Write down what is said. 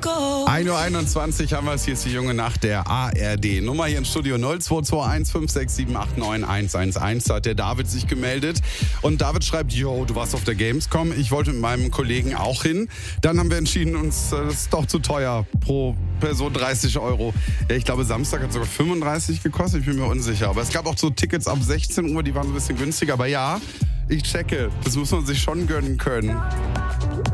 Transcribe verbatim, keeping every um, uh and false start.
ein Uhr einundzwanzig haben wir es, hier ist die junge Nacht der A R D. Nummer hier im Studio null zwei zwei eins fünf sechs sieben acht neun eins eins eins. Da hat der David sich gemeldet. Und David schreibt, yo, du warst auf der Gamescom. Ich wollte mit meinem Kollegen auch hin. Dann haben wir entschieden, uns, das ist doch zu teuer, pro Person dreißig Euro. Ja, ich glaube, Samstag hat sogar fünfunddreißig gekostet, ich bin mir unsicher. Aber es gab auch so Tickets ab sechzehn Uhr, die waren so ein bisschen günstiger. Aber ja, ich checke, das muss man sich schon gönnen können.